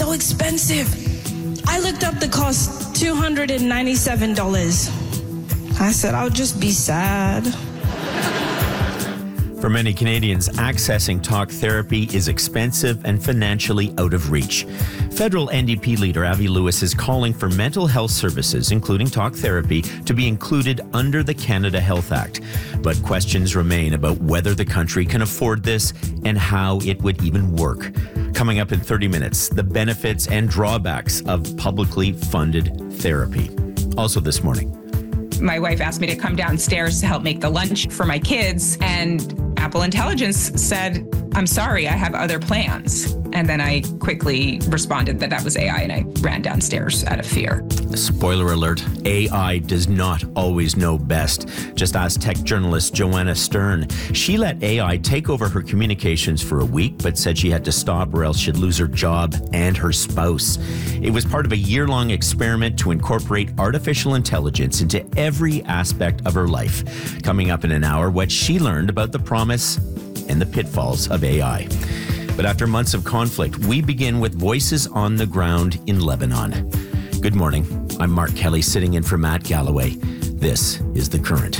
so expensive. I looked up the cost, $297. I said, I'll just be sad. For many Canadians, accessing talk therapy is expensive and financially out of reach. Federal NDP leader Avi Lewis is calling for mental health services, including talk therapy, to be included under the Canada Health Act. But questions remain about whether the country can afford this and how it would even work. Coming up in 30 minutes, the benefits and drawbacks of publicly funded therapy. Also this morning, my wife asked me to come downstairs to help make the lunch for my kids, and Apple Intelligence said, I'm sorry, I have other plans. And then I quickly responded that was AI, and I ran downstairs out of fear. Spoiler alert, AI does not always know best. Just ask tech journalist Joanna Stern. She let AI take over her communications for a week, but said she had to stop or else she'd lose her job and her spouse. It was part of a year-long experiment to incorporate artificial intelligence into every aspect of her life. Coming up in an hour, what she learned about the promise and the pitfalls of AI. But after months of conflict, we begin with voices on the ground in Lebanon. Good morning. I'm Mark Kelly, sitting in for Matt Galloway. This is The Current.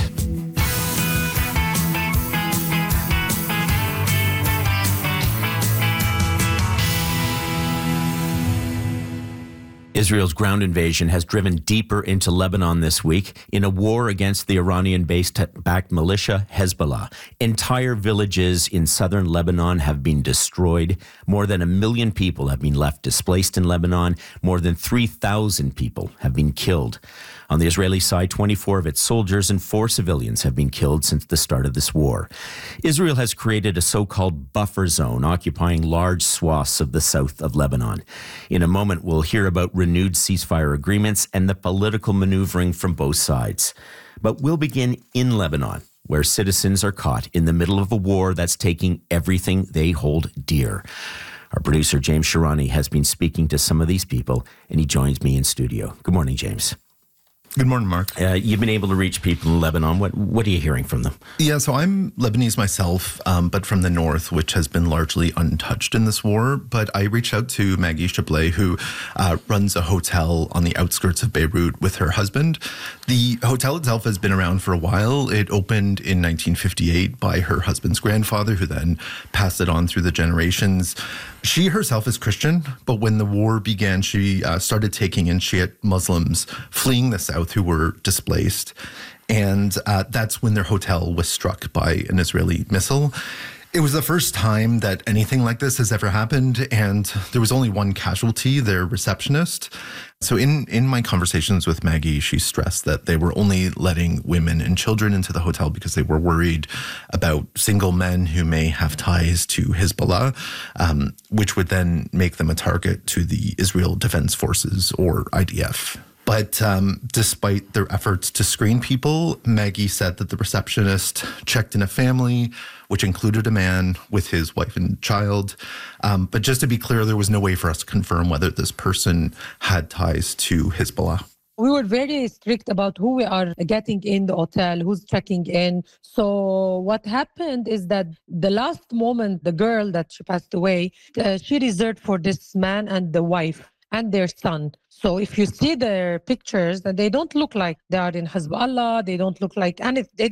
Israel's ground invasion has driven deeper into Lebanon this week in a war against the Iranian-backed militia Hezbollah. Entire villages in southern Lebanon have been destroyed. More than 1 million people have been left displaced in Lebanon. More than 3,000 people have been killed. On the Israeli side, 24 of its soldiers and 4 civilians have been killed since the start of this war. Israel has created a so-called buffer zone occupying large swaths of the south of Lebanon. In a moment, we'll hear about renewed ceasefire agreements and the political maneuvering from both sides. But we'll begin in Lebanon, where citizens are caught in the middle of a war that's taking everything they hold dear. Our producer, James Shirani, has been speaking to some of these people, and he joins me in studio. Good morning, James. Good morning, Mark. You've been able to reach people in Lebanon. What are you hearing from them? Yeah, so I'm Lebanese myself, but from the north, which has been largely untouched in this war. But I reached out to Maggie Chablé, who runs a hotel on the outskirts of Beirut with her husband. The hotel itself has been around for a while. It opened in 1958 by her husband's grandfather, who then passed it on through the generations. She herself is Christian, but when the war began, she started taking in Shiite Muslims fleeing the south who were displaced. And that's when their hotel was struck by an Israeli missile. It was the first time that anything like this has ever happened, and there was only one casualty, their receptionist. So in my conversations with Maggie, she stressed that they were only letting women and children into the hotel because they were worried about single men who may have ties to Hezbollah, which would then make them a target to the Israel Defense Forces, or IDF. But despite their efforts to screen people, Maggie said that the receptionist checked in a family, which included a man with his wife and child. But just to be clear, there was no way for us to confirm whether this person had ties to Hezbollah. We were very strict about who we are getting in the hotel, who's checking in. So what happened is that the last moment, the girl that she passed away, she reserved for this man and the wife and their son. So if you see their pictures, they don't look like they are in Hezbollah. They don't look like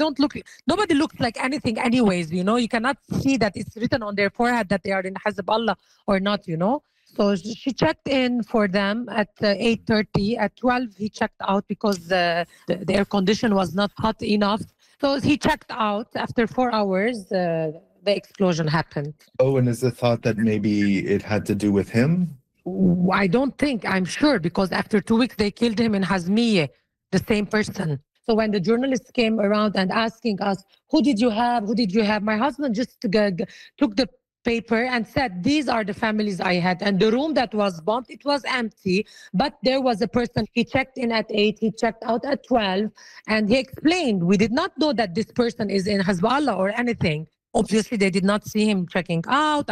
nobody looks like anything anyways, you cannot see that it's written on their forehead that they are in Hezbollah or not, So she checked in for them at 8:30. At 12, he checked out because the air condition was not hot enough. So he checked out. After 4 hours, the explosion happened. Oh, and is the thought that maybe it had to do with him? I don't think, I'm sure, because after 2 weeks, they killed him in Hazmiye, the same person. So when the journalists came around and asking us, who did you have? My husband just took the paper and said, these are the families I had. And the room that was bombed, it was empty, but there was a person. He checked in at 8, he checked out at 12, and he explained, we did not know that this person is in Hezbollah or anything. Obviously, they did not see him checking out.